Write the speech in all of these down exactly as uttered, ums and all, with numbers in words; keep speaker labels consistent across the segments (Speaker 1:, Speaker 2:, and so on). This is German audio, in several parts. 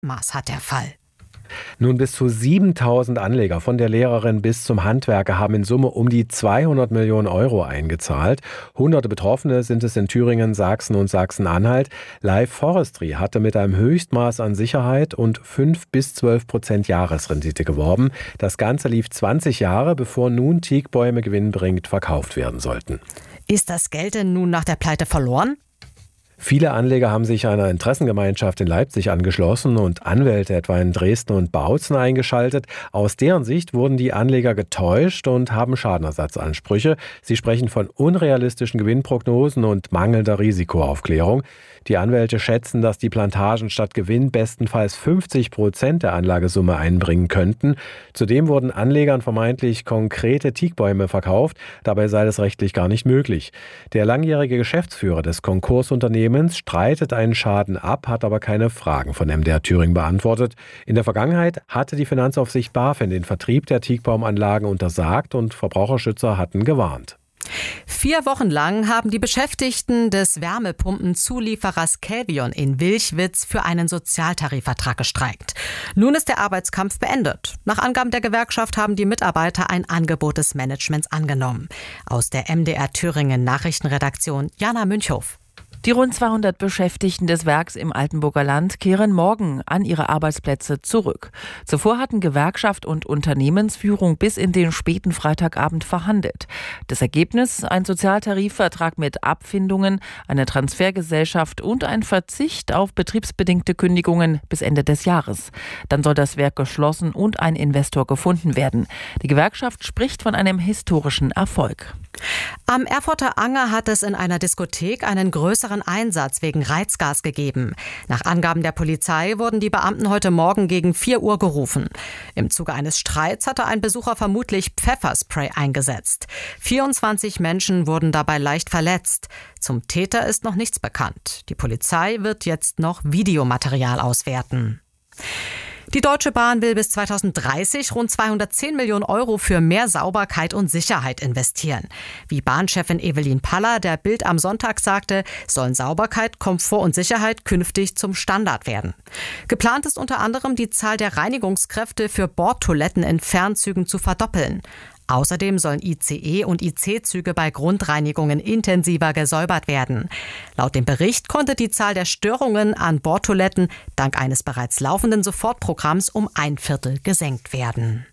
Speaker 1: Ausmaß hat der Fall.
Speaker 2: Nun, bis zu siebentausend Anleger von der Lehrerin bis zum Handwerker haben in Summe um die zweihundert Millionen Euro eingezahlt. Hunderte Betroffene sind es in Thüringen, Sachsen und Sachsen-Anhalt. Life Forestry hatte mit einem Höchstmaß an Sicherheit und fünf bis zwölf Prozent Jahresrendite geworben. Das Ganze lief zwanzig Jahre, bevor nun Teakbäume gewinnbringend verkauft werden sollten.
Speaker 1: Ist das Geld denn nun nach der Pleite verloren?
Speaker 2: Viele Anleger haben sich einer Interessengemeinschaft in Leipzig angeschlossen und Anwälte etwa in Dresden und Bautzen eingeschaltet. Aus deren Sicht wurden die Anleger getäuscht und haben Schadenersatzansprüche. Sie sprechen von unrealistischen Gewinnprognosen und mangelnder Risikoaufklärung. Die Anwälte schätzen, dass die Plantagen statt Gewinn bestenfalls fünfzig Prozent der Anlagesumme einbringen könnten. Zudem wurden Anlegern vermeintlich konkrete Teakbäume verkauft. Dabei sei das rechtlich gar nicht möglich. Der langjährige Geschäftsführer des Konkursunternehmens streitet einen Schaden ab, hat aber keine Fragen von M D R Thüringen beantwortet. In der Vergangenheit hatte die Finanzaufsicht BaFin den Vertrieb der Teakbaumanlagen untersagt und Verbraucherschützer hatten gewarnt.
Speaker 1: Vier Wochen lang haben die Beschäftigten des Wärmepumpenzulieferers Kelvion in Wilchwitz für einen Sozialtarifvertrag gestreikt. Nun ist der Arbeitskampf beendet. Nach Angaben der Gewerkschaft haben die Mitarbeiter ein Angebot des Managements angenommen. Aus der M D R Thüringen Nachrichtenredaktion Jana Münchhof.
Speaker 3: Die rund zweihundert Beschäftigten des Werks im Altenburger Land kehren morgen an ihre Arbeitsplätze zurück. Zuvor hatten Gewerkschaft und Unternehmensführung bis in den späten Freitagabend verhandelt. Das Ergebnis: ein Sozialtarifvertrag mit Abfindungen, eine Transfergesellschaft und ein Verzicht auf betriebsbedingte Kündigungen bis Ende des Jahres. Dann soll das Werk geschlossen und ein Investor gefunden werden. Die Gewerkschaft spricht von einem historischen Erfolg.
Speaker 1: Am Erfurter Anger hat es in einer Diskothek einen größeren Einsatz wegen Reizgas gegeben. Nach Angaben der Polizei wurden die Beamten heute Morgen gegen vier Uhr gerufen. Im Zuge eines Streits hatte ein Besucher vermutlich Pfefferspray eingesetzt. vierundzwanzig Menschen wurden dabei leicht verletzt. Zum Täter ist noch nichts bekannt. Die Polizei wird jetzt noch Videomaterial auswerten. Die Deutsche Bahn will bis zweitausenddreißig rund zweihundertzehn Millionen Euro für mehr Sauberkeit und Sicherheit investieren. Wie Bahnchefin Evelyn Paller der Bild am Sonntag sagte, sollen Sauberkeit, Komfort und Sicherheit künftig zum Standard werden. Geplant ist unter anderem, die Zahl der Reinigungskräfte für Bordtoiletten in Fernzügen zu verdoppeln. Außerdem sollen I C E- und I C-Züge bei Grundreinigungen intensiver gesäubert werden. Laut dem Bericht konnte die Zahl der Störungen an Bordtoiletten dank eines bereits laufenden Sofortprogramms um ein Viertel gesenkt werden.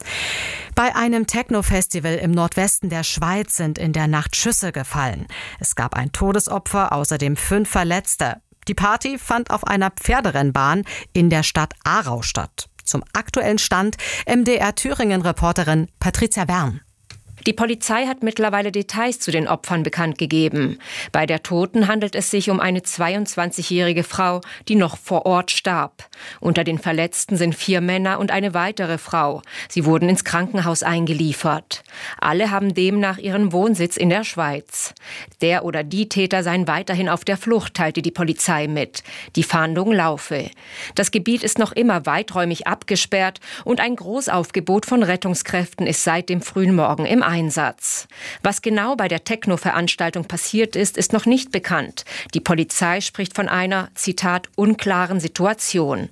Speaker 1: Bei einem Techno-Festival im Nordwesten der Schweiz sind in der Nacht Schüsse gefallen. Es gab ein Todesopfer, außerdem fünf Verletzte. Die Party fand auf einer Pferderennbahn in der Stadt Aarau statt. Zum aktuellen Stand M D R Thüringen-Reporterin Patricia Wern.
Speaker 4: Die Polizei hat mittlerweile Details zu den Opfern bekannt gegeben. Bei der Toten handelt es sich um eine zweiundzwanzigjährige Frau, die noch vor Ort starb. Unter den Verletzten sind vier Männer und eine weitere Frau. Sie wurden ins Krankenhaus eingeliefert. Alle haben demnach ihren Wohnsitz in der Schweiz. Der oder die Täter seien weiterhin auf der Flucht, teilte die Polizei mit. Die Fahndung laufe. Das Gebiet ist noch immer weiträumig abgesperrt und ein Großaufgebot von Rettungskräften ist seit dem frühen Morgen im Einsatz. Was genau bei der Techno-Veranstaltung passiert ist, ist noch nicht bekannt. Die Polizei spricht von einer, Zitat, unklaren Situation.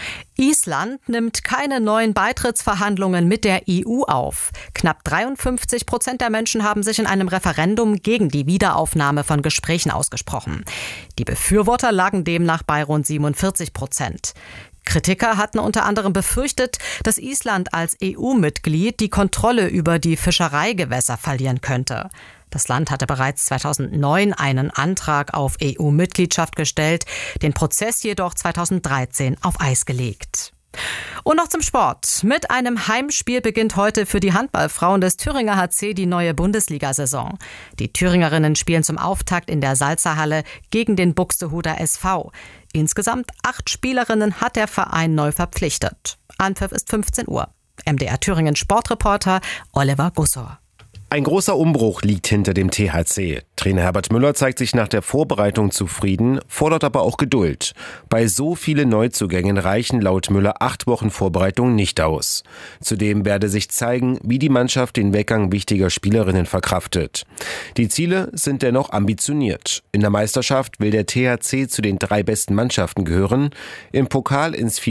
Speaker 1: Island nimmt keine neuen Beitrittsverhandlungen mit der E U auf. Knapp dreiundfünfzig Prozent der Menschen haben sich in einem Referendum gegen die Wiederaufnahme von Gesprächen ausgesprochen. Die Befürworter lagen demnach bei rund siebenundvierzig Prozent. Kritiker hatten unter anderem befürchtet, dass Island als E U-Mitglied die Kontrolle über die Fischereigewässer verlieren könnte. Das Land hatte bereits zweitausendneun einen Antrag auf E U-Mitgliedschaft gestellt, den Prozess jedoch zweitausenddreizehn auf Eis gelegt. Und noch zum Sport. Mit einem Heimspiel beginnt heute für die Handballfrauen des Thüringer H C die neue Bundesliga-Saison. Die Thüringerinnen spielen zum Auftakt in der Salzerhalle gegen den Buxtehuder S V. Insgesamt acht Spielerinnen hat der Verein neu verpflichtet. Anpfiff ist fünfzehn Uhr. M D R Thüringen Sportreporter Oliver Gussor.
Speaker 5: Ein großer Umbruch liegt hinter dem T H C. Trainer Herbert Müller zeigt sich nach der Vorbereitung zufrieden, fordert aber auch Geduld. Bei so vielen Neuzugängen reichen laut Müller acht Wochen Vorbereitung nicht aus. Zudem werde sich zeigen, wie die Mannschaft den Weggang wichtiger Spielerinnen verkraftet. Die Ziele sind dennoch ambitioniert. In der Meisterschaft will der T H C zu den drei besten Mannschaften gehören, im Pokal ins Finale